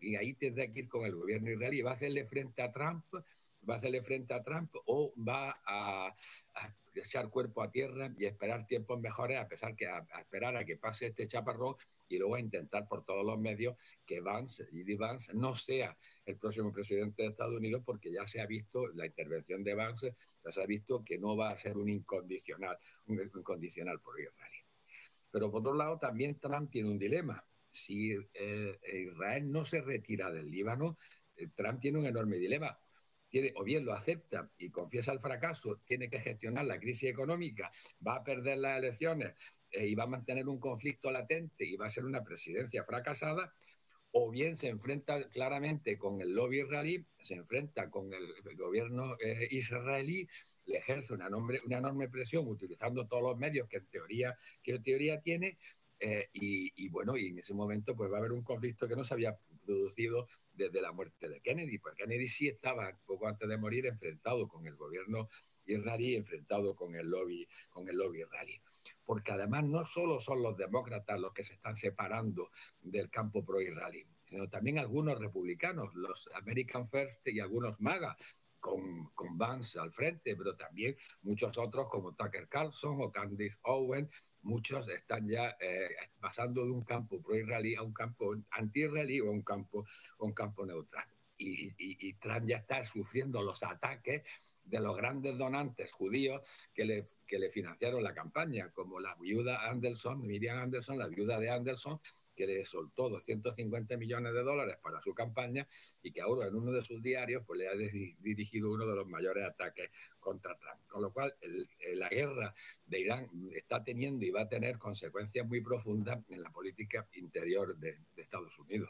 y ahí tendrá que ir con el gobierno israelí. ¿Va a hacerle frente a Trump? ¿Va a hacerle frente a Trump o va a echar cuerpo a tierra y esperar tiempos mejores, a esperar a que pase este chaparrón y luego a intentar por todos los medios que J.D. Vance no sea el próximo presidente de Estados Unidos, porque ya se ha visto la intervención de Vance, ya se ha visto que no va a ser un incondicional por Israel. Pero por otro lado también Trump tiene un dilema. Si Israel no se retira del Líbano, Trump tiene un enorme dilema. O bien lo acepta y confiesa el fracaso, tiene que gestionar la crisis económica, va a perder las elecciones y va a mantener un conflicto latente y va a ser una presidencia fracasada, o bien se enfrenta claramente con el lobby israelí, se enfrenta con el gobierno israelí, le ejerce una enorme presión utilizando todos los medios que en teoría tiene, y bueno, y en ese momento pues va a haber un conflicto que no se había producido desde la muerte de Kennedy, porque Kennedy sí estaba poco antes de morir enfrentado con el gobierno israelí, enfrentado con el lobby israelí. Porque además no solo son los demócratas los que se están separando del campo pro-israelí, sino también algunos republicanos, los American First y algunos MAGA, con Vance al frente, pero también muchos otros como Tucker Carlson o Candace Owen. Muchos están ya pasando de un campo pro-israelí a un campo anti-israelí o a un campo neutral. Y Trump ya está sufriendo los ataques de los grandes donantes judíos que le financiaron la campaña, como la viuda Anderson, Miriam Anderson, la viuda de Anderson, que le soltó 250 millones de dólares para su campaña y que ahora en uno de sus diarios pues le ha dirigido uno de los mayores ataques contra Trump. Con lo cual la guerra de Irán está teniendo y va a tener consecuencias muy profundas en la política interior de Estados Unidos.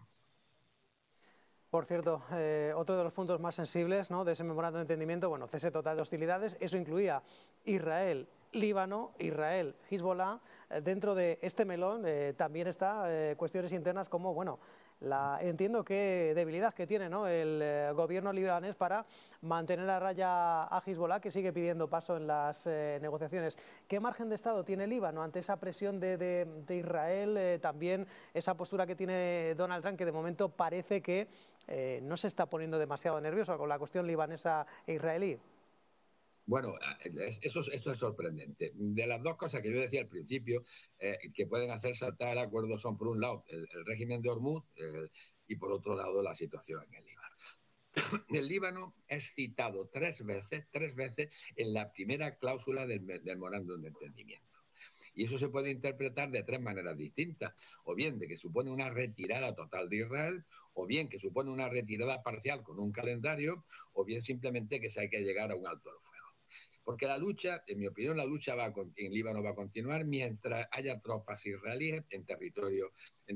Por cierto, otro de los puntos más sensibles, ¿no?, de ese memorando de entendimiento, bueno, cese total de hostilidades, eso incluía Israel, Líbano, Israel, Hezbollah. Dentro de este melón también está cuestiones internas como, bueno, entiendo que debilidad que tiene, ¿no?, el gobierno libanés para mantener a raya a Hezbollah, que sigue pidiendo paso en las negociaciones. ¿Qué margen de Estado tiene Líbano ante esa presión de Israel? También esa postura que tiene Donald Trump, que de momento parece que no se está poniendo demasiado nervioso con la cuestión libanesa e israelí. Bueno, eso es sorprendente. De las dos cosas que yo decía al principio, que pueden hacer saltar el acuerdo son, por un lado, el régimen de Hormuz y, por otro lado, la situación en el Líbano. El Líbano es citado tres veces en la primera cláusula del memorándum de entendimiento. Y eso se puede interpretar de tres maneras distintas. O bien de que supone una retirada total de Israel, o bien que supone una retirada parcial con un calendario, o bien simplemente que se hay que llegar a un alto al fuego. Porque la lucha, en mi opinión, en Líbano va a continuar mientras haya tropas israelíes en territorio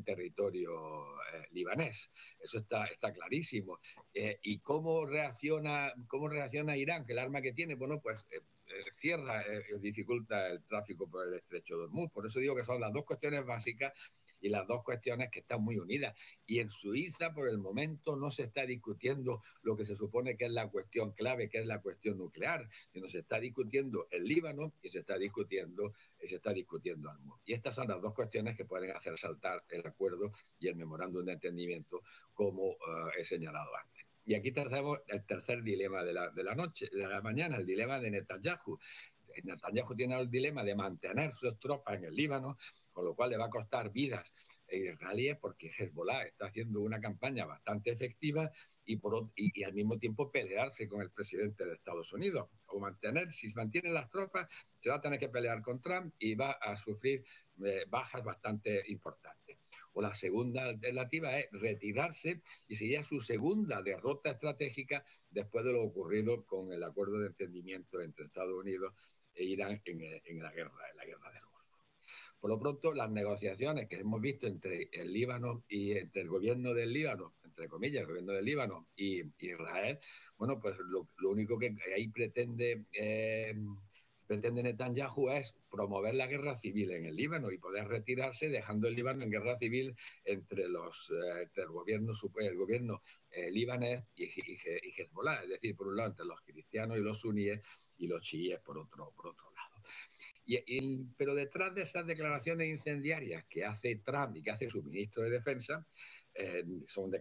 libanés. Eso está clarísimo. ¿Y cómo reacciona Irán? Que el arma que tiene, bueno, pues dificulta el tráfico por el estrecho de Hormuz. Por eso digo que son las dos cuestiones básicas y las dos cuestiones que están muy unidas. Y en Suiza, por el momento, no se está discutiendo lo que se supone que es la cuestión clave, que es la cuestión nuclear, sino se está discutiendo el Líbano y se está discutiendo Hormuz. Y estas son las dos cuestiones que pueden hacer saltar el acuerdo y el memorándum de entendimiento, como he señalado antes. Y aquí tenemos el tercer dilema de la mañana, el dilema de Netanyahu. Netanyahu tiene el dilema de mantener sus tropas en el Líbano, con lo cual le va a costar vidas israelíes, porque Hezbollah está haciendo una campaña bastante efectiva y al mismo tiempo pelearse con el presidente de Estados Unidos. Si mantiene las tropas, se va a tener que pelear con Trump y va a sufrir bajas bastante importantes. O la segunda alternativa es retirarse, y sería su segunda derrota estratégica después de lo ocurrido con el acuerdo de entendimiento entre Estados Unidos e Irán en la guerra del Golfo. Por lo pronto, las negociaciones que hemos visto entre el Líbano y entre el gobierno del Líbano, entre comillas, el gobierno del Líbano y Israel, bueno, pues lo único que ahí pretende Netanyahu es promover la guerra civil en el Líbano y poder retirarse, dejando el Líbano en guerra civil entre el gobierno libanés y Hezbollah, es decir, por un lado entre los cristianos y los suníes y los chiíes por otro lado. Pero detrás de esas declaraciones incendiarias que hace Trump y que hace su ministro de Defensa, son